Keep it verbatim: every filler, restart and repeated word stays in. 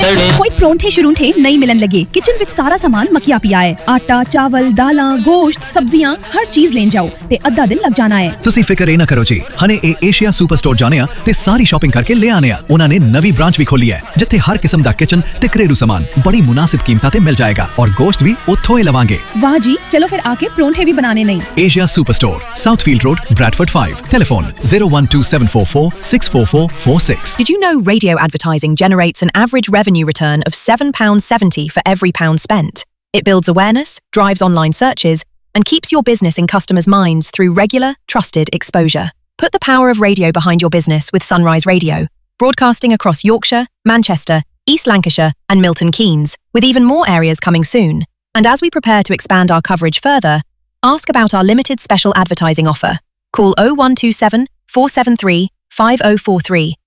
कोई ਪਰੌਂਠੇ ਸ਼ੁਰੂਠੇ ਨਹੀਂ ਮਿਲਣ ਲੱਗੇ ਕਿਚਨ ਵਿੱਚ ਸਾਰਾ ਸਾਮਾਨ ਮੱਕਿਆ ਪਿਆ ਹੈ ਆਟਾ ਚਾਵਲ ਦਾਲਾਂ ਗੋਸ਼ਤ ਸਬਜ਼ੀਆਂ ਹਰ ਚੀਜ਼ ਲੈਣ ਜਾਓ ਤੇ ਅੱਧਾ ਦਿਨ ਲੱਗ ਜਾਣਾ ਹੈ ਤੁਸੀਂ ਫਿਕਰ ਇਹ ਨਾ ਕਰੋ ਜੀ ਹਨੇ ਇਹ ਏਸ਼ੀਆ ਸੁਪਰ ਸਟੋਰ ਜਾਣੇ ਆ ਤੇ ਸਾਰੀ ਸ਼ਾਪਿੰਗ ਕਰਕੇ ਲੈ ਆਨੇ ਆ ਉਹਨਾਂ ਨੇ ਨਵੀਂ ਬ੍ਰਾਂਚ ਵੀ ਖੋਲੀ ਹੈ ਜਿੱਥੇ ਹਰ ਕਿਸਮ ਦਾ ਕਿਚਨ ਤੇ ਘਰੇਲੂ ਸਾਮਾਨ ਬੜੀ ਮੁਨਾਸਿਬ ਕੀਮਤਾਂ ਤੇ ਮਿਲ ਜਾਏਗਾ ਔਰ ਗੋਸ਼ਤ ਵੀ ਉੱਥੋਂ ਹੀ ਲਵਾਂਗੇ ਵਾਹ ਜੀ ਚਲੋ ਫਿਰ ਆਕੇ ਪਰੌਂਠੇ ਵੀ ਬਣਾਣੇ ਨਹੀਂ Asia Superstore, Southfield Road, Bradford five. Telephone zero one two seven four four six four four four six. Did you know radio advertising generates an average revenue return of seven pounds seventy for every pound spent? It builds awareness, drives online searches, and keeps your business in customers' minds through regular, trusted exposure. Put the power of radio behind your business with Sunrise Radio, broadcasting across Yorkshire, Manchester, East Lancashire, and Milton Keynes, with even more areas coming soon. And as we prepare to expand our coverage further, ask about our limited special advertising offer. Call oh one two seven four seven three five oh four three